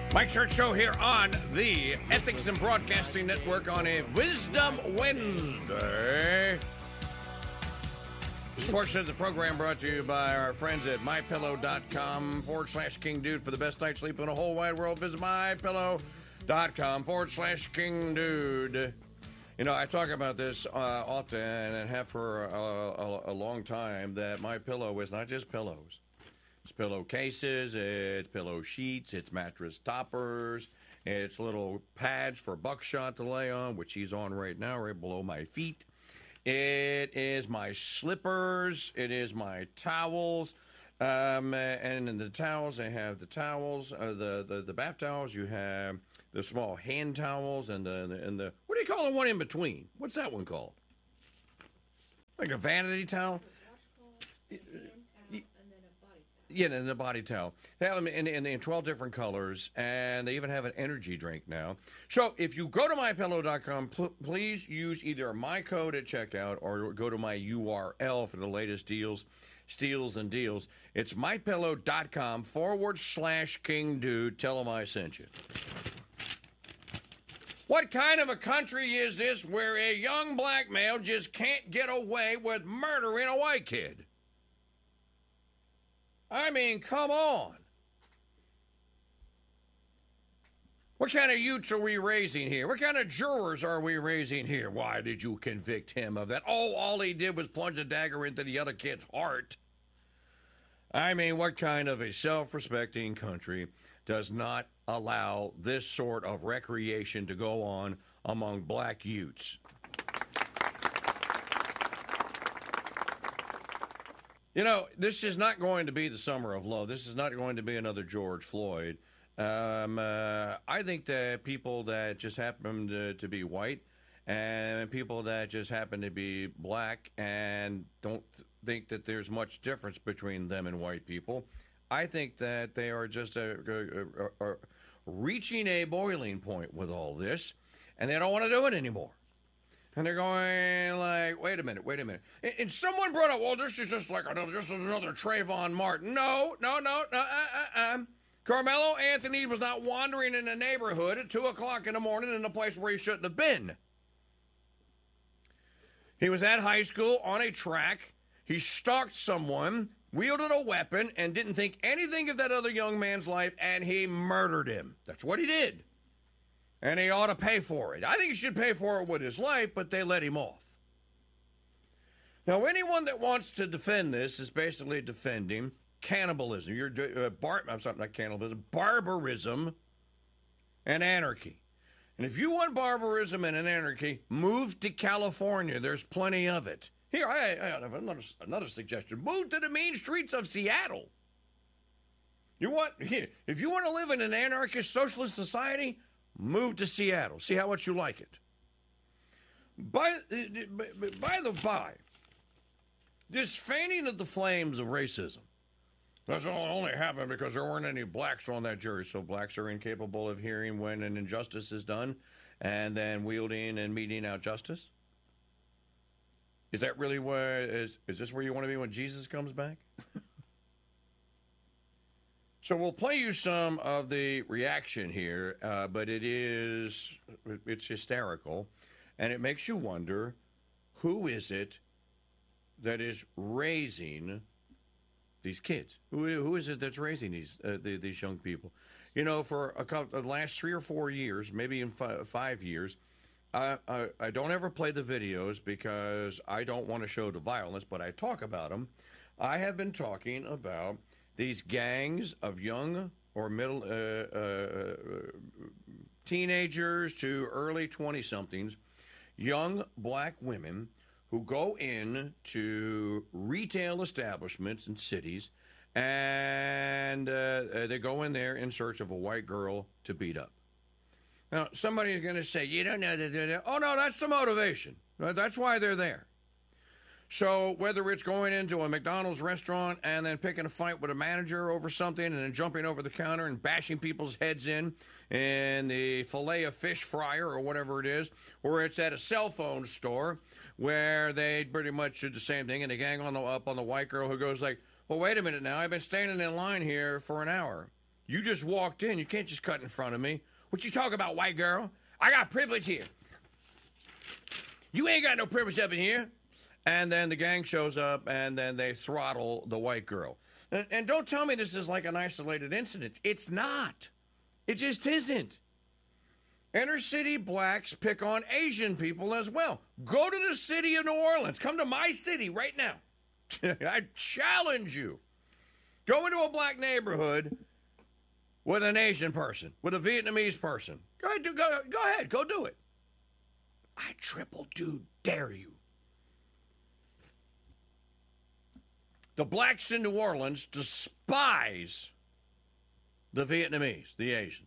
Mike Church Show here on the Ethics and Broadcasting Network on a Wisdom Wednesday. This portion of the program brought to you by our friends at MyPillow.com/King Dude. For the best night's sleep in the whole wide world, visit MyPillow.com/King Dude. You know, I talk about this often and have for a long time that my pillow is not just pillows. It's pillowcases, it's pillow sheets, it's mattress toppers, it's little pads for Buckshot to lay on, which he's on right now, right below my feet. It is my slippers, it is my towels, and in the towels, I have the towels, the bath towels, you have the small hand towels, and the what do you call the one in between? What's that one called? Like a vanity towel? Yeah, and the body towel. They have them in 12 different colors, and they even have an energy drink now. So if you go to MyPillow.com, please use either my code at checkout or go to my URL for the latest steals and deals. It's MyPillow.com/King Dude. Tell them I sent you. What kind of a country is this where a young black male just can't get away with murdering a white kid? I mean, come on. What kind of youths are we raising here? What kind of jurors are we raising here? Why did you convict him of that? Oh, all he did was plunge a dagger into the other kid's heart. I mean, what kind of a self-respecting country does not allow this sort of recreation to go on among black youths? You know, this is not going to be the summer of love. This is not going to be another George Floyd. I think that people that just happen to be white and people that just happen to be black and don't think that there's much difference between them and white people, I think that they are just reaching a boiling point with all this, and they don't want to do it anymore. And they're going like, wait a minute. And someone brought up, well, this is just like another Trayvon Martin. No. Carmelo Anthony was not wandering in the neighborhood at 2 o'clock in the morning in a place where he shouldn't have been. He was at high school on a track. He stalked someone, wielded a weapon, and didn't think anything of that other young man's life, and he murdered him. That's what he did. And he ought to pay for it. I think he should pay for it with his life, but they let him off. Now, anyone that wants to defend this is basically defending cannibalism. Not cannibalism, barbarism and anarchy. And if you want barbarism and anarchy, move to California. There's plenty of it. Here, I have another suggestion. Move to the main streets of Seattle. If you want to live in an anarchist socialist society, move to Seattle. See how much you like it. By the by, this fanning of the flames of racism doesn't only happen because there weren't any blacks on that jury, so blacks are incapable of hearing when an injustice is done and then wielding and meting out justice. Is that really is this where you want to be when Jesus comes back? So we'll play you some of the reaction here, but it's hysterical, and it makes you wonder, who is it that is raising these kids? Who is it that's raising these young people? You know, for the last 3 or 4 years, maybe in 5 years, I don't ever play the videos because I don't want to show the violence, but I talk about them. I have been talking about these gangs of young or middle teenagers to early 20-somethings, young black women who go in to retail establishments in cities, and they go in there in search of a white girl to beat up. Now, somebody is going to say, you don't know that. Oh, no, that's the motivation. That's why they're there. So whether it's going into a McDonald's restaurant and then picking a fight with a manager over something and then jumping over the counter and bashing people's heads in the fillet of fish fryer or whatever it is, or it's at a cell phone store where they pretty much do the same thing and they gang up on the white girl who goes like, well, wait a minute now, I've been standing in line here for an hour. You just walked in. You can't just cut in front of me. What you talk about, white girl? I got privilege here. You ain't got no privilege up in here. And then the gang shows up, and then they throttle the white girl. And don't tell me this is like an isolated incident. It's not. It just isn't. Inner city blacks pick on Asian people as well. Go to the city of New Orleans. Come to my city right now. I challenge you. Go into a black neighborhood with an Asian person, with a Vietnamese person. Go ahead, go do it. I triple dare you. The blacks in New Orleans despise the Vietnamese, the Asians.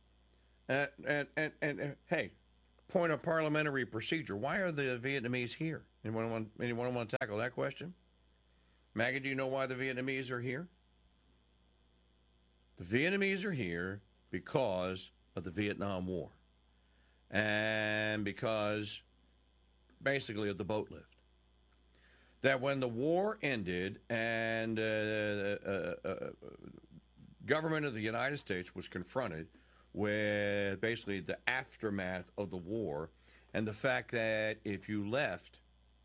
And hey, point of parliamentary procedure. Why are the Vietnamese here? Anyone want to tackle that question? Maggie, do you know why the Vietnamese are here? The Vietnamese are here because of the Vietnam War. And because, basically, of the boat lift. That when the war ended and government of the United States was confronted with basically the aftermath of the war and the fact that if you left,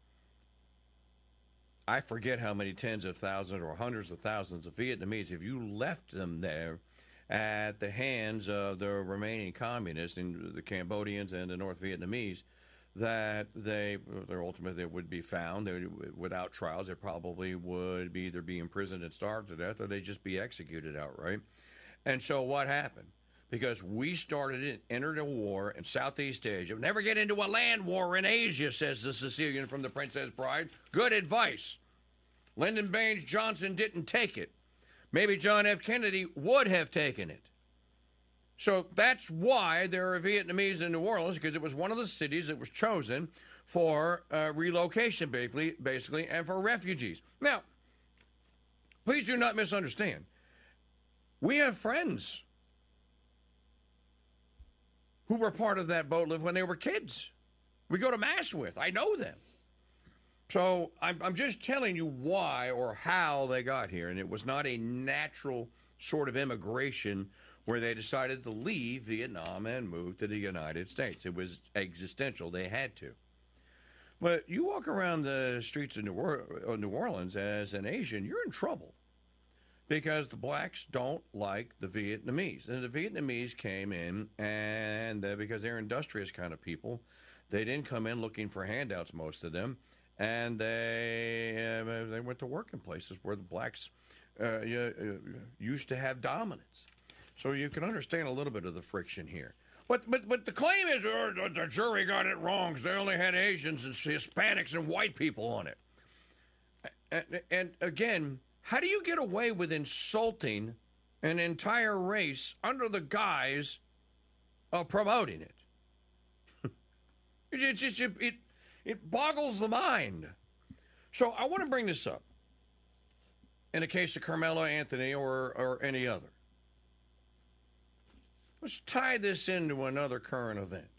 I forget how many tens of thousands or hundreds of thousands of Vietnamese, if you left them there at the hands of the remaining communists and the Cambodians and the North Vietnamese, that ultimately would be found without trials. They probably would either be imprisoned and starved to death, or they'd just be executed outright. And so what happened? Because we entered a war in Southeast Asia. Never get into a land war in Asia, says the Sicilian from The Princess Bride. Good advice. Lyndon Baines Johnson didn't take it. Maybe John F. Kennedy would have taken it. So that's why there are Vietnamese in New Orleans, because it was one of the cities that was chosen for relocation, basically, and for refugees. Now, please do not misunderstand. We have friends who were part of that boat lift when they were kids. We go to Mass with. I know them. So I'm just telling you why or how they got here. And it was not a natural sort of immigration where they decided to leave Vietnam and move to the United States. It was existential. They had to. But you walk around the streets of New Orleans as an Asian, you're in trouble. Because the blacks don't like the Vietnamese. And the Vietnamese came in, and because they're industrious kind of people, they didn't come in looking for handouts, most of them. And they went to work in places where the blacks used to have dominance. So you can understand a little bit of the friction here. But the claim is the jury got it wrong because they only had Asians and Hispanics and white people on it. And again, how do you get away with insulting an entire race under the guise of promoting it? It boggles the mind. So I want to bring this up in the case of Carmelo Anthony or any other. Let's tie this into another current event.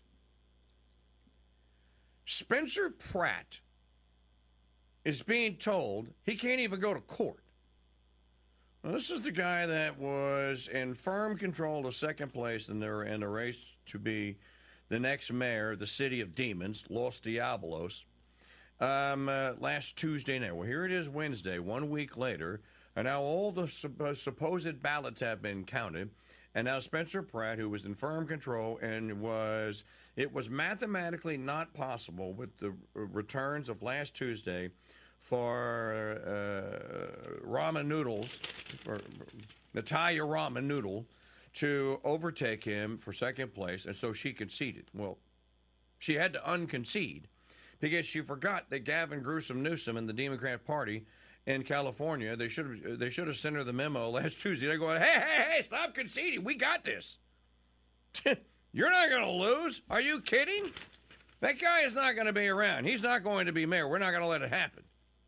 Spencer Pratt is being told he can't even go to court. Now, this is the guy that was in firm control of second place in the race to be the next mayor of the city of demons, Los Diablos, last Tuesday night. Well, here it is Wednesday, 1 week later, and now all the supposed ballots have been counted. And now Spencer Pratt, who was in firm control, and it was mathematically not possible with the returns of last Tuesday for ramen noodles, for Natalia Ramen Noodle, to overtake him for second place, and so she conceded. Well, she had to unconcede because she forgot that Gavin Newsom and the Democrat Party in California, they should have sent her the memo last Tuesday. They're going, hey, stop conceding. We got this. You're not going to lose. Are you kidding? That guy is not going to be around. He's not going to be mayor. We're not going to let it happen.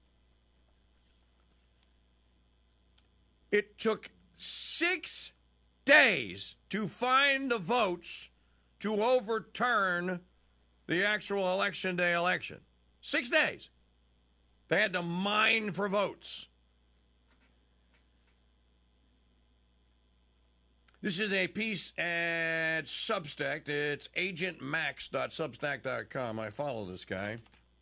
It took 6 days to find the votes to overturn the actual election day election. 6 days. They had to mine for votes. This is a piece at Substack. It's agentmax.substack.com. I follow this guy.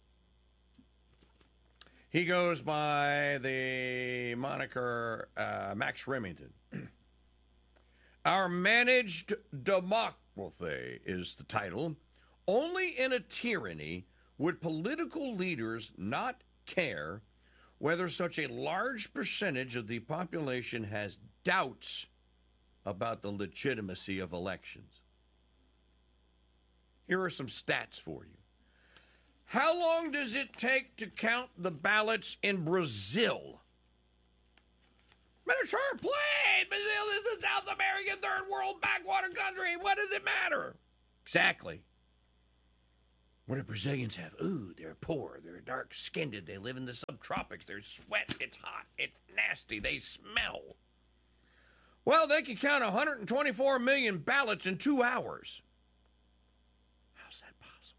He goes by the moniker Max Remington. Our Managed Democracy is the title. Only in a tyranny would political leaders not care whether such a large percentage of the population has doubts about the legitimacy of elections. Here are some stats for you. How long does it take to count the ballots in Brazil? Miniature, please! Brazil is the South American third world backwater country. What does it matter? Exactly. What do Brazilians have? Ooh, they're poor. They're dark-skinned. They live in the subtropics. They're sweat. It's hot. It's nasty. They smell. Well, they can count 124 million ballots in 2 hours. How's that possible?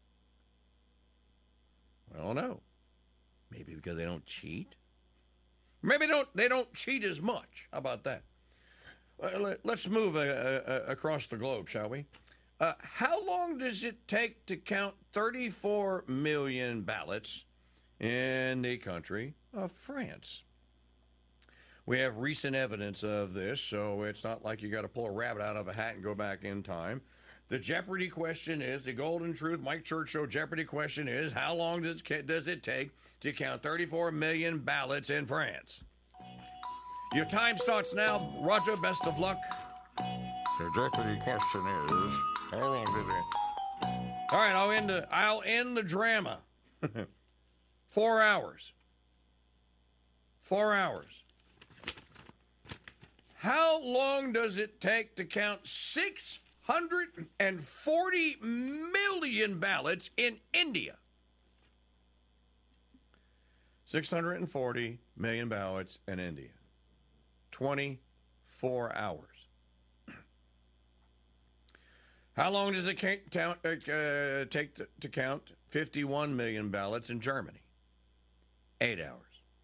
I don't know. Maybe because they don't cheat? Maybe they don't cheat as much. How about that? Let's move across the globe, shall we? How long does it take to count 34 million ballots in the country of France? We have recent evidence of this, so it's not like you got to pull a rabbit out of a hat and go back in time. The Jeopardy question is, the golden truth, Mike Church Show Jeopardy question is, how long does it take to count 34 million ballots in France? Your time starts now. Roger, best of luck. The Jeopardy question is, how long does it? All right, I'll end the drama. 4 hours. 4 hours. How long does it take to count 640 million ballots in India? 640 million ballots in India. 24 hours. How long does it take to count 51 million ballots in Germany? 8 hours.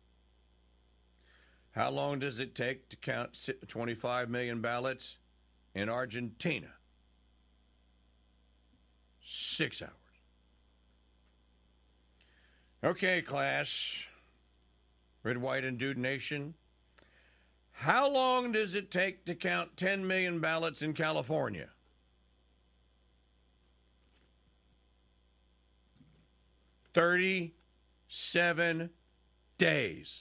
How long does it take to count 25 million ballots in Argentina? 6 hours. Okay, class. Red, White, and Dude Nation. How long does it take to count 10 million ballots in California? 37 days.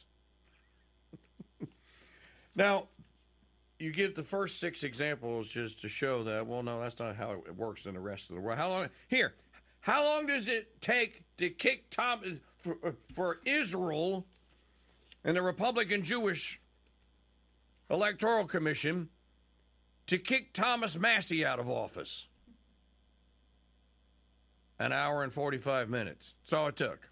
Now, you give the first 6 examples just to show that, well, no, that's not how it works in the rest of the world. How long does it take to kick for Israel and the Republican Jewish Electoral Commission to kick Thomas Massie out of office? An hour and 45 minutes. That's all it took.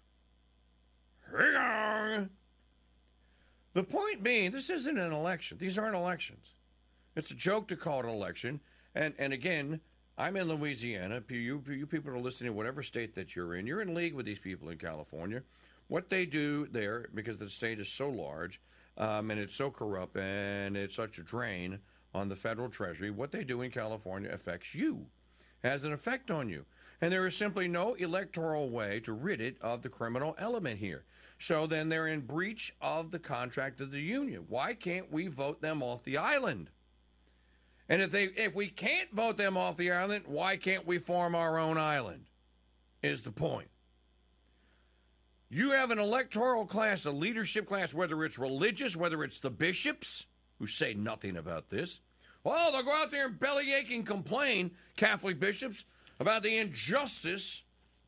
The point being, this isn't an election. These aren't elections. It's a joke to call it an election. And again, I'm in Louisiana. You people are listening to whatever state that you're in league with these people in California. What they do there, because the state is so large and it's so corrupt and it's such a drain on the federal treasury, what they do in California affects you, has an effect on you. And there is simply no electoral way to rid it of the criminal element here. So then they're in breach of the contract of the union. Why can't we vote them off the island? And if we can't vote them off the island, why can't we form our own island? Is the point. You have an electoral class, a leadership class, whether it's religious, whether it's the bishops, who say nothing about this. Well, they'll go out there and bellyache and complain, Catholic bishops, about the injustice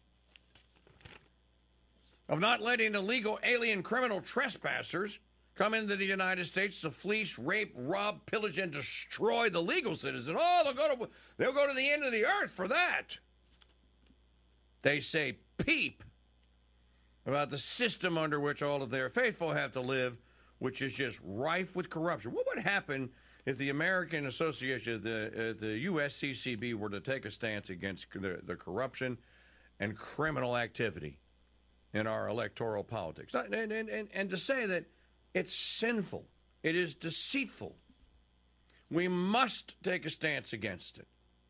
of not letting illegal alien criminal trespassers come into the United States to fleece, rape, rob, pillage, and destroy the legal citizen. Oh, they'll go to the end of the earth for that. They say peep about the system under which all of their faithful have to live, which is just rife with corruption. What would happen if the American Association, the USCCB, were to take a stance against the corruption and criminal activity in our electoral politics? And to say that it's sinful, it is deceitful. We must take a stance against it.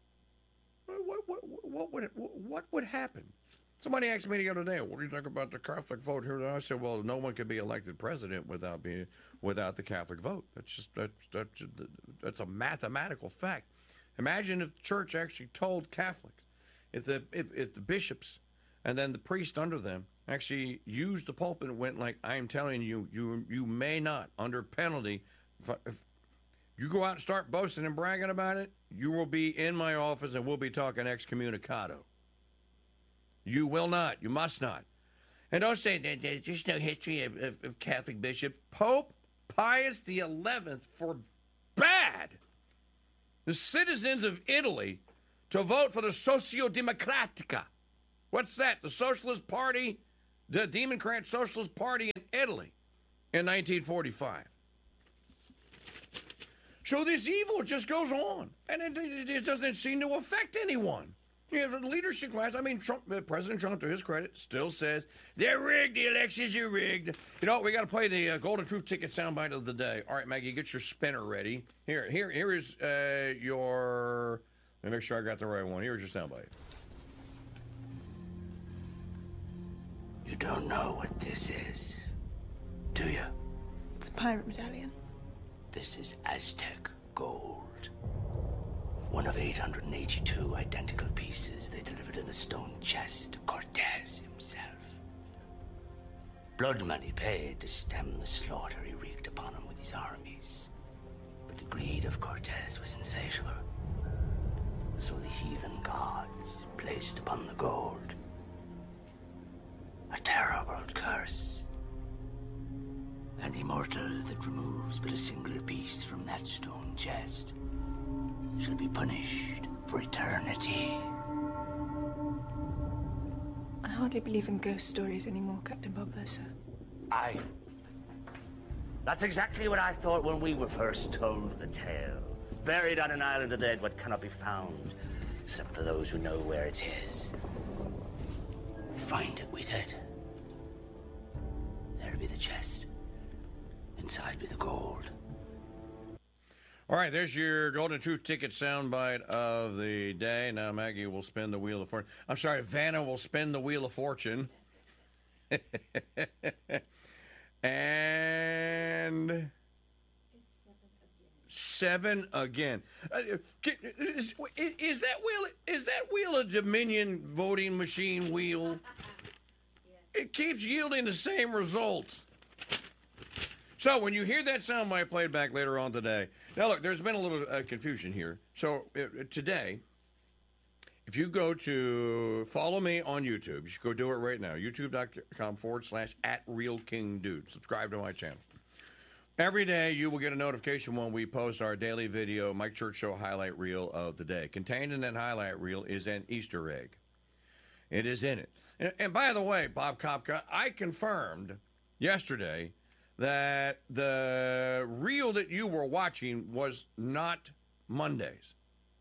What would happen? Somebody asked me the other day, what do you think about the Catholic vote here? And I said, well, no one can be elected president without the Catholic vote. That's a mathematical fact. Imagine if the church actually told Catholics, if the bishops and then the priest under them actually used the pulpit and went like, I am telling you, you may not, under penalty, if you go out and start boasting and bragging about it, you will be in my office and we'll be talking excommunicado. You will not. You must not. And don't say that there's just no history of Catholic bishops. Pope Pius XI forbade the citizens of Italy to vote for the Socialdemocratica. What's that? The Socialist Party, the Democrat Socialist Party in Italy in 1945. So this evil just goes on, and it doesn't seem to affect anyone. You have the leadership class. I mean, President Trump, to his credit, still says they're rigged. The elections are rigged. You know, we got to play the Golden Truth Ticket soundbite of the day. All right, Maggie, get your spinner ready. Here is your. Let me make sure I got the right one. Here's your soundbite. You don't know what this is, do you? It's a pirate medallion. This is Aztec gold. One of 882 identical pieces they delivered in a stone chest to Cortez himself. Blood money paid to stem the slaughter he wreaked upon him with his armies. But the greed of Cortez was insatiable. So the heathen gods placed upon the gold a terrible curse. An immortal that removes but a single piece from that stone chest shall be punished for eternity. I hardly believe in ghost stories anymore, Captain Barbossa. Aye. That's exactly what I thought when we were first told the tale. Buried on an island of the dead, what cannot be found, except for those who know where it is. Find it, we did. There'll be the chest. Inside be the gold. All right, there's your Golden Truth Ticket soundbite of the day. Now Maggie will spin the Wheel of Fortune. I'm sorry, Vanna will spin the Wheel of Fortune. And seven again. Is that wheel a Dominion voting machine wheel? It keeps yielding the same results. So when you hear that soundbite played back later on today, now look, there's been a little confusion here. So today, if you go to follow me on YouTube, you should go do it right now. YouTube.com/@RealKingDude. Subscribe to my channel. Every day you will get a notification when we post our daily video, Mike Church Show highlight reel of the day. Contained in that highlight reel is an Easter egg. It is in it. And by the way, Bob Kopka, I confirmed yesterday that the reel that you were watching was not Monday's.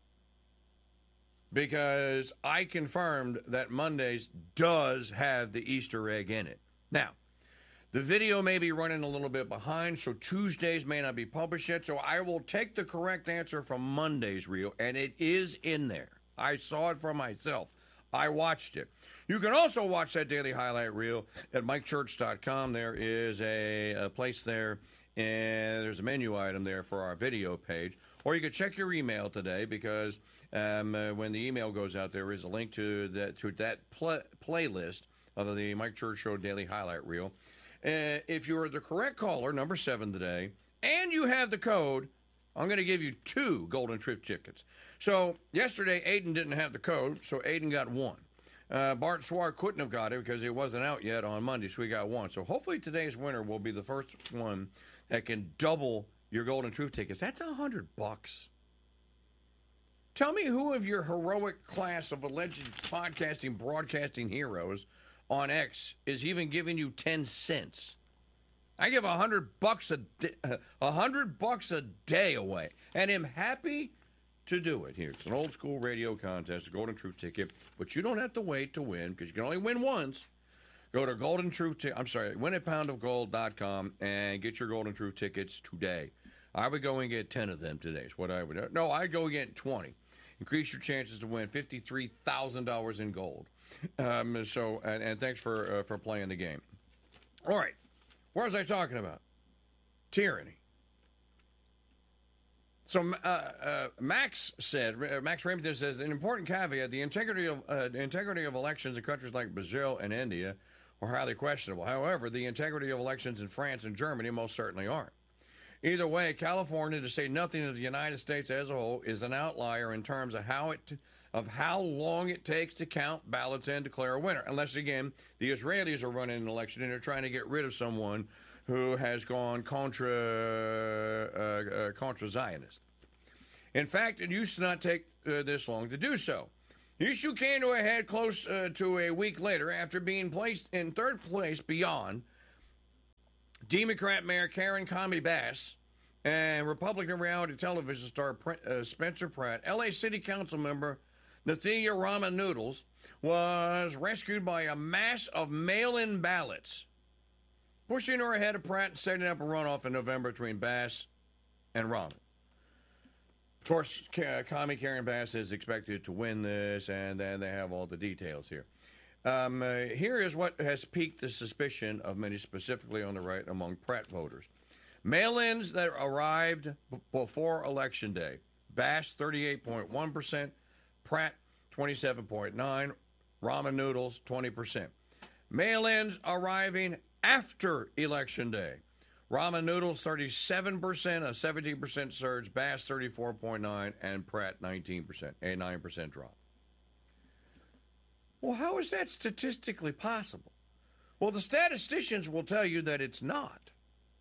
Because I confirmed that Monday's does have the Easter egg in it. Now, the video may be running a little bit behind, so Tuesdays may not be published yet, so I will take the correct answer from Monday's reel, and it is in there. I saw it for myself. I watched it. You can also watch that daily highlight reel at MikeChurch.com. There is a place there, and there's a menu item there for our video page. Or you can check your email today because when the email goes out, there is a link to that playlist of the Mike Church Show daily highlight reel. If you're the correct caller, number 7 today, and you have the code, I'm going to give you 2 Golden Truth tickets. So yesterday, Aiden didn't have the code, so Aiden got 1. Bart Swar couldn't have got it because it wasn't out yet on Monday, so he got 1. So hopefully today's winner will be the first one that can double your Golden Truth tickets. That's $100. Tell me who of your heroic class of alleged podcasting, broadcasting heroes on X is even giving you 10 cents. I give $100 a day away, and am happy to do it. Here, it's an old school radio contest, a Golden Truth ticket, but you don't have to wait to win because you can only win once. Go to winatpoundofgold.com and get your Golden Truth tickets today. I would go and get 10 of them today is what I would do. No, I'd go and get 20. Increase your chances to win $53,000 in gold. And thanks for playing the game. All right. What was I talking about? Tyranny. So Max Remington says, an important caveat, the integrity of elections in countries like Brazil and India are highly questionable. However, the integrity of elections in France and Germany most certainly aren't. Either way, California, to say nothing of the United States as a whole, is an outlier in terms of how long it takes to count ballots and declare a winner. Unless, again, the Israelis are running an election and they're trying to get rid of someone who has gone contra Zionist. In fact, it used to not take this long to do so. The issue came to a head close to a week later after being placed in third place beyond Democrat Mayor Karen Comey Bass and Republican reality television star Spencer Pratt. L.A. City Council member Nathia Ramen Noodles was rescued by a mass of mail-in ballots, pushing her ahead of Pratt and setting up a runoff in November between Bass and Ramen. Of course, Karen Bass is expected to win this, and then they have all the details here. Here is what has piqued the suspicion of many, specifically on the right, among Pratt voters. Mail-ins that arrived before Election Day. Bass, 38.1%. Pratt, 27.9%. Ramen Noodles, 20%. Mail-ins arriving after Election Day. Ramen Noodles, 37%, a 17% surge. Bass, 34.9%, and Pratt, 19%, a 9% drop. Well, how is that statistically possible? Well, the statisticians will tell you that it's not.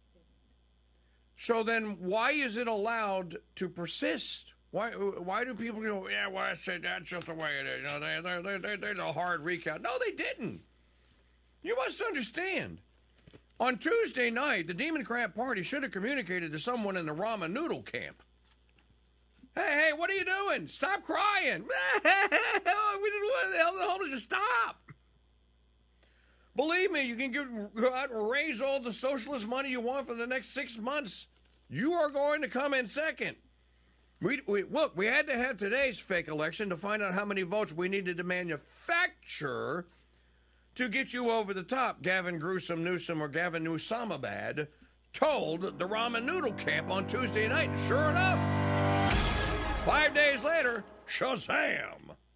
So then why is it allowed to persist? Why do people go, yeah, well, I said that's just the way it is. You know, there's a hard recount. No, they didn't. You must understand. On Tuesday night, the Democrat Party should have communicated to someone in the ramen noodle camp. Hey, what are you doing? Stop crying. What the hell did you stop? Believe me, you can go out and raise all the socialist money you want for the next 6 months. You are going to come in second. Look, we had to have today's fake election to find out how many votes we needed to manufacture to get you over the top. Gavin Newsom or Gavin Newsomabad told the ramen noodle camp on Tuesday night. Sure enough, 5 days later, Shazam!